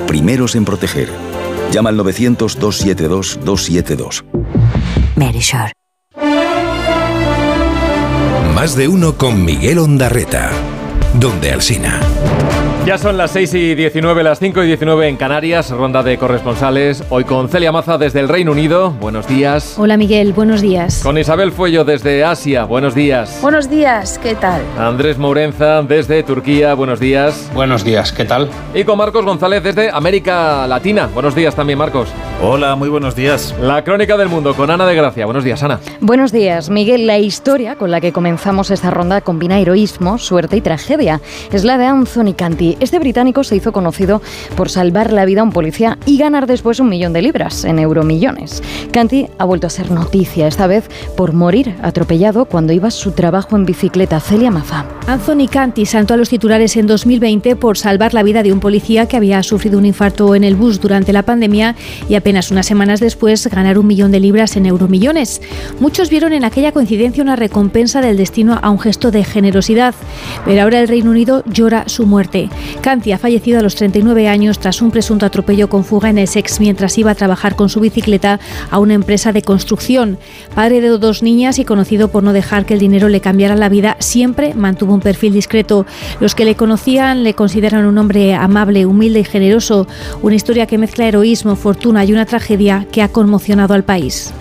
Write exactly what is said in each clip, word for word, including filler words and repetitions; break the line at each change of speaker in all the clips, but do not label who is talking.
primeros en proteger. Llama al novecientos, doscientos setenta y dos, doscientos setenta y dos.
Medisure.
Más de uno con Miguel Ondarreta. Donde Alsina.
Ya son las seis y diecinueve, las cinco y diecinueve en Canarias, ronda de corresponsales. Hoy con Celia Maza desde el Reino Unido. Buenos días.
Hola Miguel, buenos días.
Con Isabel Fuello desde Asia. Buenos días.
Buenos días, ¿qué tal?
Andrés Mourenza desde Turquía. Buenos días.
Buenos días, ¿qué tal?
Y con Marcos González desde América Latina. Buenos días también, Marcos.
Hola, muy buenos días.
La crónica del mundo con Ana de Gracia. Buenos días, Ana.
Buenos días, Miguel. La historia con la que comenzamos esta ronda combina heroísmo, suerte y tragedia. Es la de Anthony Canty. Este británico se hizo conocido por salvar la vida a un policía y ganar después un millón de libras en euromillones. Canty ha vuelto a ser noticia, esta vez por morir atropellado cuando iba a su trabajo en bicicleta. Celia Maza.
Anthony Canty saltó a los titulares en dos mil veinte por salvar la vida de un policía que había sufrido un infarto en el bus durante la pandemia y apenas unas semanas después ganar un millón de libras en euromillones. Muchos vieron en aquella coincidencia una recompensa del destino a un gesto de generosidad, pero ahora el Reino Unido llora su muerte. Canty ha fallecido a los treinta y nueve años tras un presunto atropello con fuga en Essex mientras iba a trabajar con su bicicleta a una empresa de construcción. Padre de dos niñas y conocido por no dejar que el dinero le cambiara la vida, siempre mantuvo un perfil discreto. Los que le conocían le consideran un hombre amable, humilde y generoso. Una historia que mezcla heroísmo, fortuna y una tragedia que ha conmocionado al país.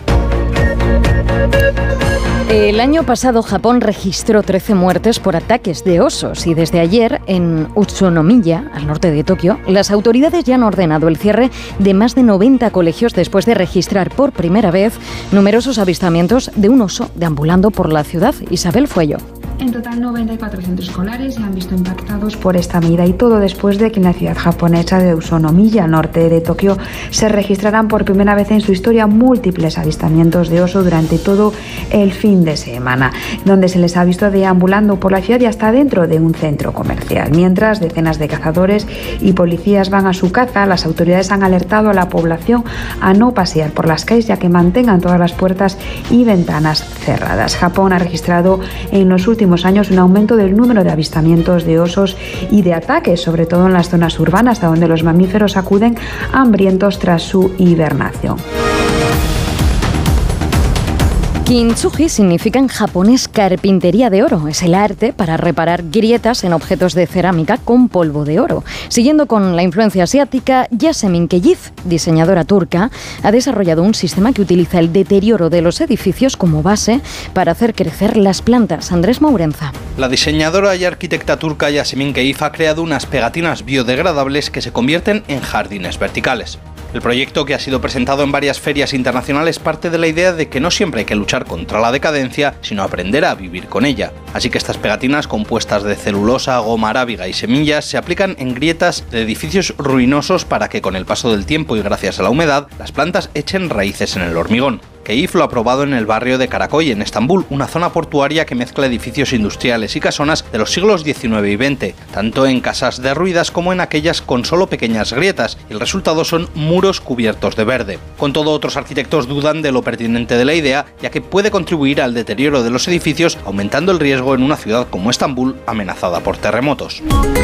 El año pasado Japón registró trece muertes por ataques de osos y desde ayer en Utsunomiya, al norte de Tokio, las autoridades ya han ordenado el cierre de más de noventa colegios después de registrar por primera vez numerosos avistamientos de un oso deambulando por la ciudad. Isabel Fuello.
En total, noventa y cuatro centros escolares se han visto impactados por esta medida y todo después de que en la ciudad japonesa de Utsunomiya, al norte de Tokio, se registraran por primera vez en su historia múltiples avistamientos de oso durante todo el fin de semana, donde se les ha visto deambulando por la ciudad y hasta dentro de un centro comercial. Mientras decenas de cazadores y policías van a su caza, las autoridades han alertado a la población a no pasear por las calles ya que mantengan todas las puertas y ventanas cerradas. Japón ha registrado en los últimos años un aumento del número de avistamientos de osos y de ataques, sobre todo en las zonas urbanas, a donde los mamíferos acuden hambrientos tras su hibernación.
Kintsugi significa en japonés carpintería de oro. Es el arte para reparar grietas en objetos de cerámica con polvo de oro. Siguiendo con la influencia asiática, Yasemin Keyif, diseñadora turca, ha desarrollado un sistema que utiliza el deterioro de los edificios como base para hacer crecer las plantas. Andrés Mourenza.
La diseñadora y arquitecta turca Yasemin Keyif ha creado unas pegatinas biodegradables que se convierten en jardines verticales. El proyecto, que ha sido presentado en varias ferias internacionales, parte de la idea de que no siempre hay que luchar contra la decadencia, sino aprender a vivir con ella. Así que estas pegatinas, compuestas de celulosa, goma arábiga y semillas, se aplican en grietas de edificios ruinosos para que con el paso del tiempo y gracias a la humedad, las plantas echen raíces en el hormigón. Keyif lo ha probado en el barrio de Karakoy, en Estambul, una zona portuaria que mezcla edificios industriales y casonas de los siglos diecinueve y veinte, tanto en casas derruidas como en aquellas con solo pequeñas grietas, y el resultado son muros cubiertos de verde. Con todo, otros arquitectos dudan de lo pertinente de la idea, ya que puede contribuir al deterioro de los edificios, aumentando el riesgo en una ciudad como Estambul, amenazada por terremotos.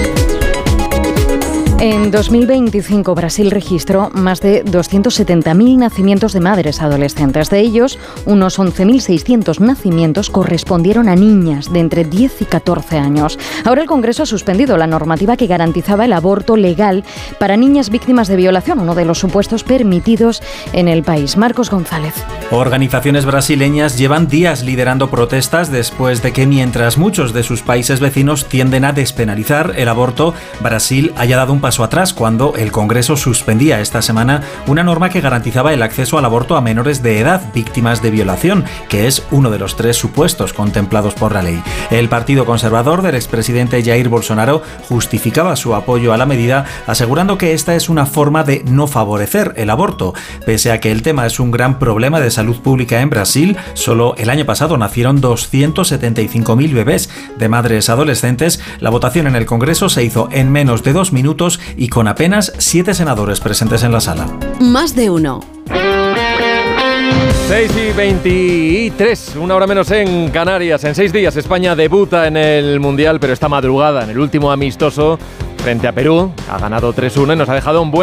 En dos mil veinticinco, Brasil registró más de doscientos setenta mil nacimientos de madres adolescentes. De ellos, unos once mil seiscientos nacimientos correspondieron a niñas de entre diez y catorce años. Ahora el Congreso ha suspendido la normativa que garantizaba el aborto legal para niñas víctimas de violación, uno de los supuestos permitidos en el país. Marcos González.
Organizaciones brasileñas llevan días liderando protestas después de que, mientras muchos de sus países vecinos tienden a despenalizar el aborto, Brasil haya dado un paso atrás cuando el Congreso suspendía esta semana una norma que garantizaba el acceso al aborto a menores de edad víctimas de violación, que es uno de los tres supuestos contemplados por la ley. El Partido Conservador del expresidente Jair Bolsonaro justificaba su apoyo a la medida, asegurando que esta es una forma de no favorecer el aborto. Pese a que el tema es un gran problema de salud pública en Brasil, solo el año pasado nacieron doscientos setenta y cinco mil bebés de madres adolescentes. La votación en el Congreso se hizo en menos de dos minutos y con apenas siete senadores presentes en la sala.
Más de uno.
seis y veintitrés, una hora menos en Canarias. En seis días España debuta en el Mundial, pero esta madrugada, en el último amistoso frente a Perú, ha ganado tres uno y nos ha dejado un buen